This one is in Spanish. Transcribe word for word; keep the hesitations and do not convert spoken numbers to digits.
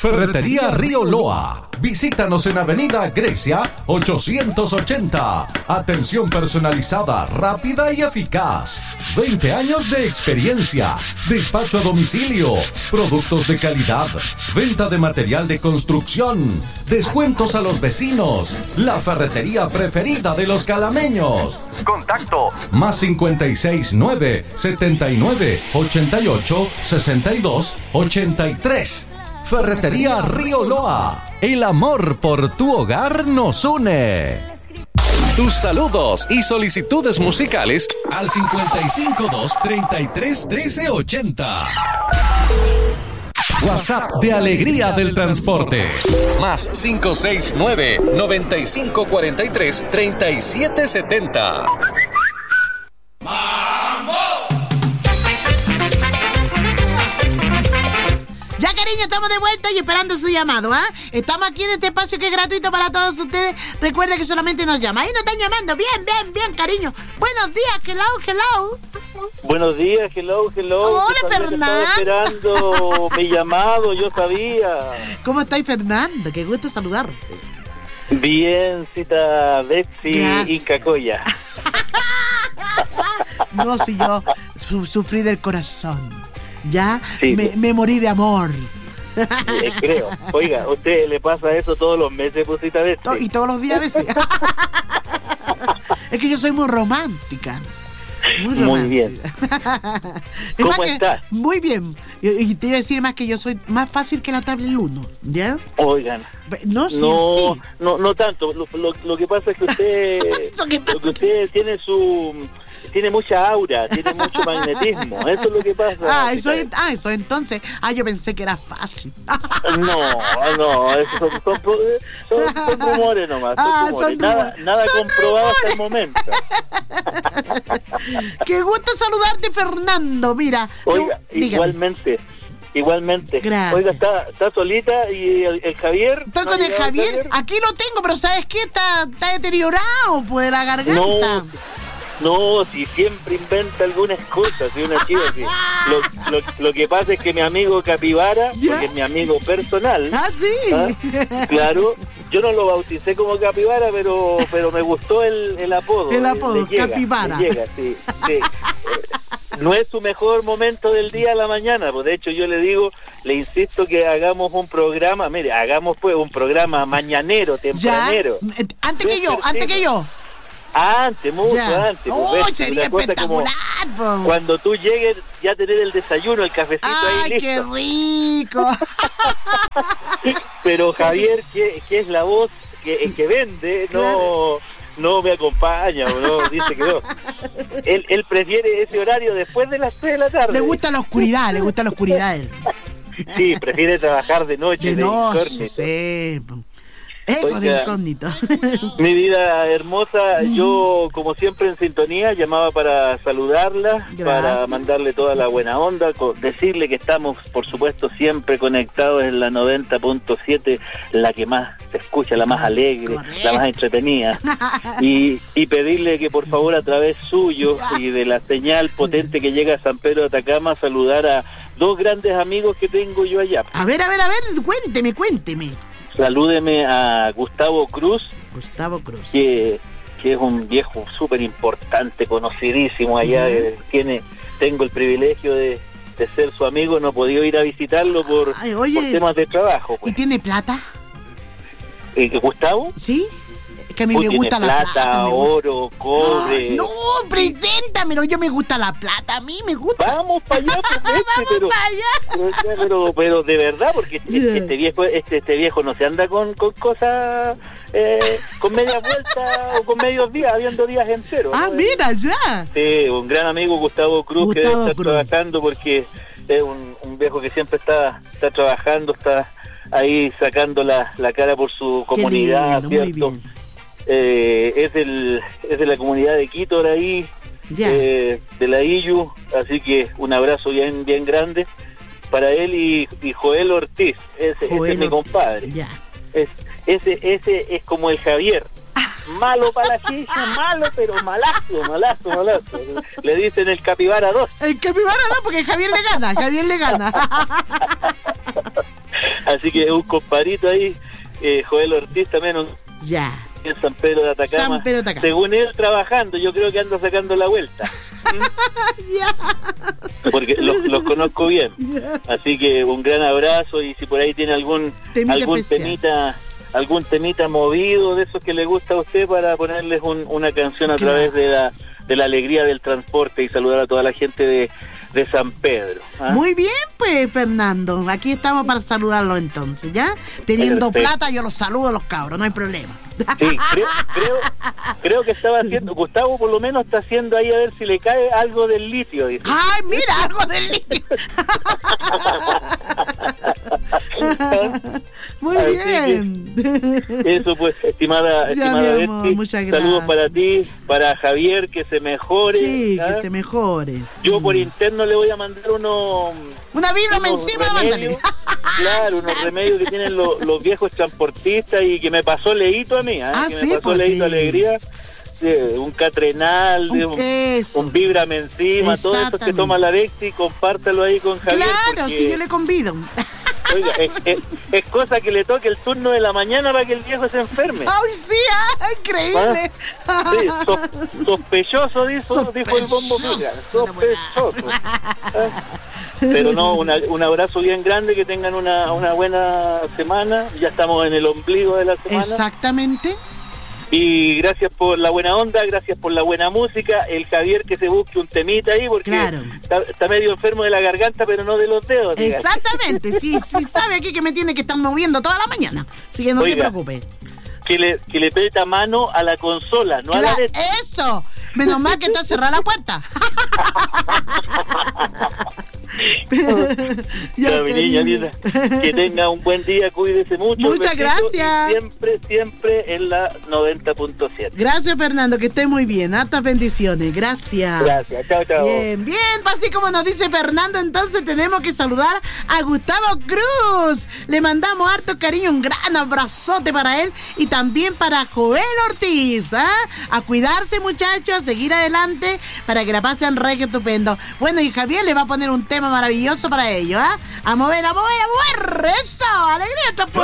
Ferretería Río Loa. Visítanos en Avenida Grecia ochocientos ochenta. Atención personalizada, rápida y eficaz. veinte años de experiencia. Despacho a domicilio. Productos de calidad. Venta de material de construcción. Descuentos a los vecinos. La ferretería preferida de los calameños. Contacto más cincuenta y seis nueve setenta y nueve ochenta y ocho sesenta y dos ochenta y tres. Ferretería Río Loa. El amor por tu hogar nos une. Tus saludos y solicitudes musicales al cincuenta y cinco dos treinta y tres trece ochenta. WhatsApp de Alegría del Transporte. Más cinco seis nueve noventa y cinco cuarenta y tres treinta y siete setenta. Ya, cariño, estamos de vuelta y esperando su llamado, ¿ah? ¿eh? Estamos aquí en este espacio que es gratuito para todos ustedes. Recuerden que solamente nos llama. Ahí nos están llamando. Bien, bien, bien, cariño. Buenos días, hello, hello. Buenos días, hello, hello. Hola, Fernando. Estaba esperando mi llamado, yo sabía. ¿Cómo estáis, Fernando? Qué gusto saludarte. Bien, cita Betsy Inca Coya. No, si yo su- sufrí del corazón. Ya Sí, me, sí. me morí de amor. Eh, creo. Oiga, ¿a usted le pasa eso todos los meses, pues, cita Betsy? To- Y todos los días a veces. Es que yo soy muy romántica. Muy, Muy romántica. bien. Es ¿Cómo más que- estás? Muy bien. Y, y te iba a decir más que yo soy más fácil que la tabla del uno. ¿Ya? Oigan. No, sí, no, sí. no, no tanto. Lo, lo, lo que pasa es que usted, Lo que pasa lo que usted tiene su, tiene mucha aura, tiene mucho magnetismo. Eso es lo que pasa. Ah, cita eso, Betsy. ah, eso entonces. Ah, yo pensé que era fácil. No, no, esos son, son, son, son rumores nomás, son Ah, rumores, son nada, rumores. nada Son comprobado hasta el momento. Qué gusto saludarte, Fernando. Mira, Oiga, tú- dígame. igualmente, igualmente. Gracias. Oiga, está, está solita y el, el Javier. Estoy ¿no con ha el llegado Javier. Aquí lo tengo, pero ¿sabes qué? Está, está deteriorado pues, de la garganta. No, no, si siempre inventa alguna excusa, si una chiva, si lo, lo, lo que pasa es que mi amigo Capibara, ¿Ya? porque es mi amigo personal, Ah, sí. ¿ah? Claro, yo no lo bauticé como Capibara, pero pero me gustó el, el apodo. El le- apodo, le llega, Capibara. le llega, sí, sí. Eh, No es su mejor momento del día a la mañana, pues de hecho yo le digo, le insisto que hagamos un programa, mire, hagamos pues un programa mañanero, Ya. tempranero. Eh, Antes que yo, antes que yo. Antes, mucho Ya. antes. pues, ¡Oh, ves, sería una cosa como espectacular! po. cuando tú llegues ya tener el desayuno, el cafecito ahí ¡Ay, qué listo. rico! Pero Javier, que, que es la voz que, que vende, no... Claro. No me acompaña, o no, dice que no. Él, él prefiere ese horario después de las tres de la tarde. Le gusta la oscuridad, le gusta la oscuridad a él. Sí, prefiere trabajar de noche. De de noche, incógnito. sí. Eco de Oiga. incógnito. Mi vida hermosa, yo como siempre en sintonía llamaba para saludarla, Gracias. para mandarle toda la buena onda, co- decirle que estamos por supuesto siempre conectados en la noventa punto siete, la que más se escucha, la más alegre, Correcto. la más entretenida, y, y pedirle que por favor a través suyo y de la señal potente que llega a San Pedro de Atacama, saludar a dos grandes amigos que tengo yo allá. A ver, a ver, a ver, cuénteme, cuénteme. Salúdeme a Gustavo Cruz, Gustavo Cruz. que, que es un viejo súper importante, conocidísimo allá, Ujú. eh, tiene, tengo el privilegio de, de ser su amigo, no he podido ir a visitarlo por, Ay, oye. por temas de trabajo. ¿Y Pues. tiene plata? Eh, que Gustavo, ¿Sí? Es que a mí pues, me tiene gusta la plata, plata. me gusta. oro, cobre. No, preséntamelo, yo me gusta la plata, a mí me gusta. Vamos para allá, pues, este, Vamos pero, para allá. pero, pero, pero de verdad, porque este, Yeah. este viejo este, este viejo no se anda con, con cosas, eh, con media vuelta o con medios días, habiendo días enteros. Ah, ¿no? mira, ya. Sí, un gran amigo Gustavo Cruz, que Gustavo debe estar Cruz. trabajando porque es un, un viejo que siempre está, está trabajando, está ahí sacando la, la cara por su comunidad, Qué lindo, muy ¿cierto? bien. Eh, es, del, es de la comunidad de Quito, ahora ahí, Ya. eh, de la I U, así que un abrazo bien bien grande para él y, y Joel Ortiz, ese, ese Joel es mi Ortiz, compadre. Ya. Es, ese, ese es como el Javier. Malo para la chicha, malo, pero malazo, malazo, malazo. Le dicen el Capibara dos. El capibara no, porque Javier le gana, Javier le gana. Así Así que un compadrito ahí, eh, Joel Ortiz también, un, Ya. en San Pedro de Atacama. San Pedro de Atacama. Según él trabajando, yo creo que anda sacando la vuelta. Ya. Porque los, los conozco bien. Así que un gran abrazo, y si por ahí tiene algún Temita algún especial. temita algún temita movido de esos que le gusta a usted, para ponerles un, una canción a Claro. través de la de la alegría del transporte, y saludar a toda la gente de, de San Pedro. ¿ah? Muy bien, pues, Fernando. Aquí estamos para saludarlo entonces, ¿ya? Teniendo Perfecto. plata, yo los saludo a los cabros, no hay problema. Sí, creo, creo, creo que estaba haciendo, Gustavo por lo menos está haciendo ahí a ver si le cae algo del litio, dice. ¡Ay, mira, algo del litio! Muy Así bien. Eso pues, estimada, Ya, estimada mi amor, Betty, muchas saludos gracias. para ti, para Javier, que se mejore. Sí, ¿ah? que se mejore. Yo por Mm. interno le voy a mandar uno, Una vibra unos encima, remedios, mándale. claro, unos remedios que tienen los, los viejos transportistas, y que me pasó Leito a mí, ¿ah? Ah, que sí, me pasó pues, Leito sí. Alegría. Sí, un catrenal, Un de un, queso. un víbrame encima, todo eso que Exactamente. toma la Bexi, compártalo ahí con Javier. Claro, porque, sí, yo le convido. oiga, es, es, es cosa que le toque el turno de la mañana para que el viejo se enferme. ¡Ay, sí! ¡Ah, increíble! Sí, sos- sospechoso, dijo, dijo el bombo Fica. Sospechoso, Sospechoso. Ah. Pero no, una, un abrazo bien grande, que tengan una, una buena semana. Ya estamos en el ombligo de la semana. Exactamente. Y gracias por la buena onda, gracias por la buena música. El Javier, que se busque un temita ahí, porque Claro. está, está medio enfermo de la garganta, pero no de los dedos. diga. Exactamente. Sí, sí sabe aquí que me tiene que estar moviendo toda la mañana. Así que no te Oiga, preocupes. Que le, que le peta mano a la consola, no a la Cla- de... ¡Eso! Menos mal que está cerrada la puerta. Ya, mi niña linda, que tenga un buen día, cuídese mucho. Muchas besito, gracias. y siempre, siempre en la noventa punto siete. Gracias, Fernando, que esté muy bien. Hartas bendiciones. Gracias. Gracias, chao, chao. Bien, bien, pues así como nos dice Fernando, entonces tenemos que saludar a Gustavo Cruz. Le mandamos harto cariño, un gran abrazote para él y también para Joel Ortiz. ¿Ah? A cuidarse, muchachos, seguir adelante para que la pasen re que estupendo. Bueno, y Javier le va a poner un tema maravilloso para ello. ¿Ah? A mover, a mover, a mover. Eso, alegría, transporte.